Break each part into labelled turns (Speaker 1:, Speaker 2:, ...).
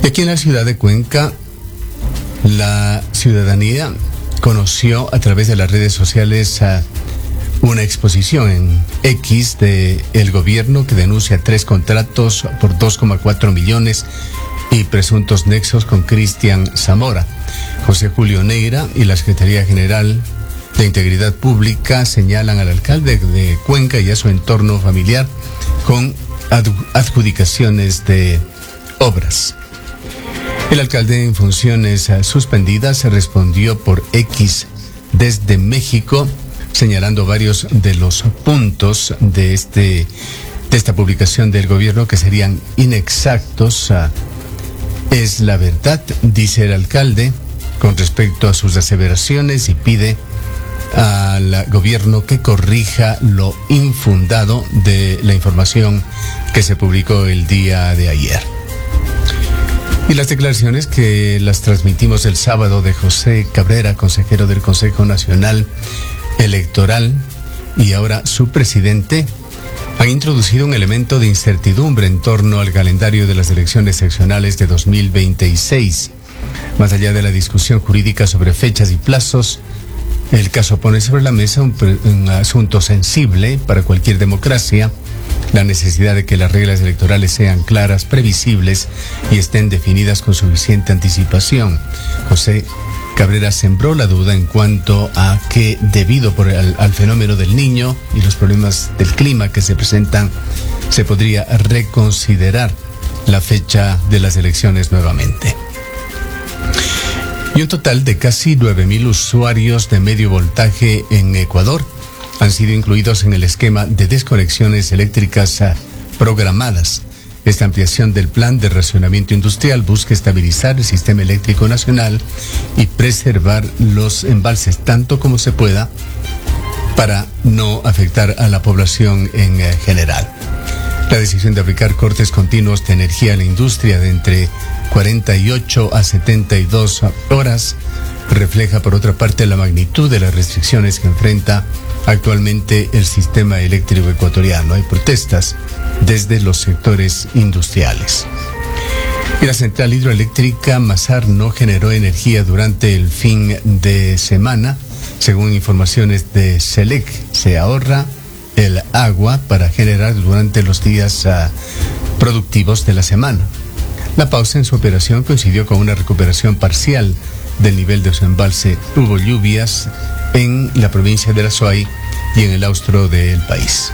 Speaker 1: Y aquí en la ciudad de Cuenca, la ciudadanía conoció a través de las redes sociales una exposición en X de el gobierno que denuncia 3 contratos por 2,4 millones y presuntos nexos con Cristian Zamora. José Julio Neira y la Secretaría General de Integridad Pública señalan al alcalde de Cuenca y a su entorno familiar con adjudicaciones de obras. El alcalde en funciones suspendidas respondió por X desde México, señalando varios de los puntos de esta publicación del gobierno que serían inexactos. Es la verdad, dice el alcalde, con respecto a sus aseveraciones, y pide al gobierno que corrija lo infundado de la información que se publicó el día de ayer. Y las declaraciones que las transmitimos el sábado de José Cabrera, consejero del Consejo Nacional Electoral y ahora su presidente, han introducido un elemento de incertidumbre en torno al calendario de las elecciones seccionales de 2026. Más allá de la discusión jurídica sobre fechas y plazos, el caso pone sobre la mesa un asunto sensible para cualquier democracia: la necesidad de que las reglas electorales sean claras, previsibles y estén definidas con suficiente anticipación. José Cabrera sembró la duda en cuanto a que, debido al fenómeno del Niño y los problemas del clima que se presentan, se podría reconsiderar la fecha de las elecciones nuevamente. Y un total de casi 9,000 usuarios de medio voltaje en Ecuador han sido incluidos en el esquema de desconexiones eléctricas programadas. Esta ampliación del plan de racionamiento industrial busca estabilizar el sistema eléctrico nacional y preservar los embalses tanto como se pueda para no afectar a la población en general. La decisión de aplicar cortes continuos de energía a la industria de entre 48 a 72 horas refleja, por otra parte, la magnitud de las restricciones que enfrenta actualmente el sistema eléctrico ecuatoriano. Hay protestas desde los sectores industriales. Y la central hidroeléctrica Mazar no generó energía durante el fin de semana. Según informaciones de SELEC, se ahorra el agua para generar durante los días productivos de la semana. La pausa en su operación coincidió con una recuperación parcial del nivel de su embalse. Hubo lluvias en la provincia de La Suay y en el austro del país.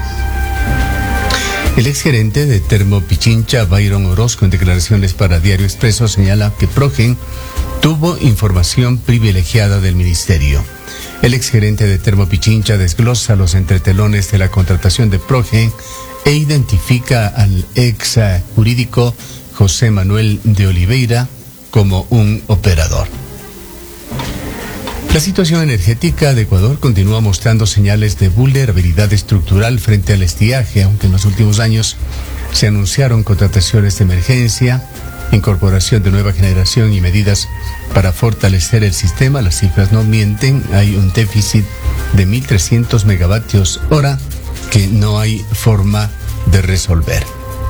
Speaker 1: El exgerente de Termo Pichincha, Byron Orozco, en declaraciones para Diario Expreso, señala que Progen tuvo información privilegiada del ministerio. El exgerente de Termo Pichincha desglosa los entretelones de la contratación de Progen e identifica al ex jurídico José Manuel de Oliveira como un operador. La situación energética de Ecuador continúa mostrando señales de vulnerabilidad estructural frente al estiaje, aunque en los últimos años se anunciaron contrataciones de emergencia, incorporación de nueva generación y medidas para fortalecer el sistema. Las cifras no mienten, hay un déficit de 1.300 megavatios hora que no hay forma de resolver.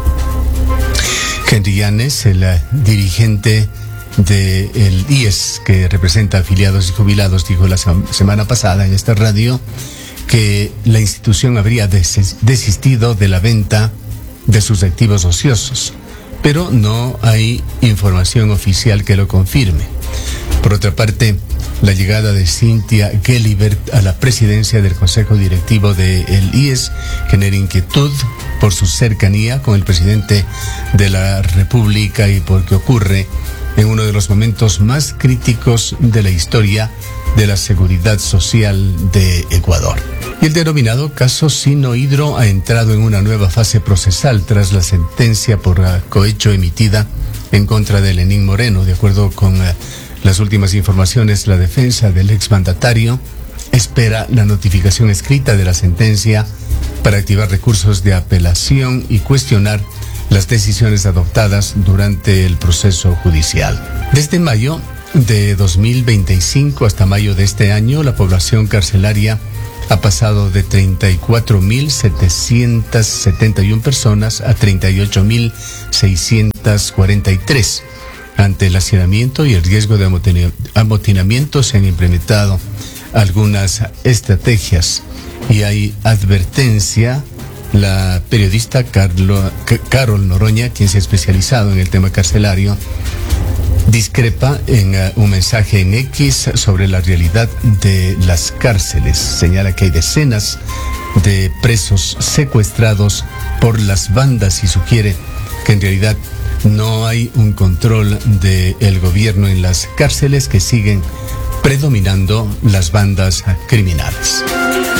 Speaker 1: Henry Llanes, el dirigente del IES, que representa afiliados y jubilados, dijo la semana pasada en esta radio que la institución habría desistido de la venta de sus activos ociosos, pero no hay información oficial que lo confirme. Por otra parte, la llegada de Cynthia Gelibert a la presidencia del Consejo Directivo del IES genera inquietud por su cercanía con el presidente de la República y porque ocurre en uno de los momentos más críticos de la historia de la seguridad social de Ecuador. Y el denominado caso Sinohidro ha entrado en una nueva fase procesal tras la sentencia por cohecho emitida en contra de Lenín Moreno. De acuerdo con las últimas informaciones, la defensa del exmandatario espera la notificación escrita de la sentencia para activar recursos de apelación y cuestionar las decisiones adoptadas durante el proceso judicial. Desde mayo de 2025 hasta mayo de este año, la población carcelaria ha pasado de 34.771 personas a 38.643. Ante el hacinamiento y el riesgo de amotinamiento se han implementado algunas estrategias y hay advertencia. La periodista Carol Noroña, quien se ha especializado en el tema carcelario, discrepa en un mensaje en X sobre la realidad de las cárceles. Señala que hay decenas de presos secuestrados por las bandas y sugiere que en realidad no hay un control del gobierno en las cárceles, que siguen predominando las bandas criminales.